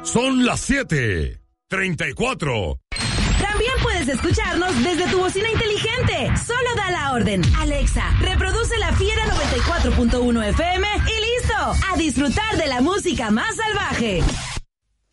Son las 7:34. También puedes escucharnos desde tu bocina inteligente. Solo da la orden. Alexa, reproduce La Fiera 94.1 FM y listo. A disfrutar de la música más salvaje.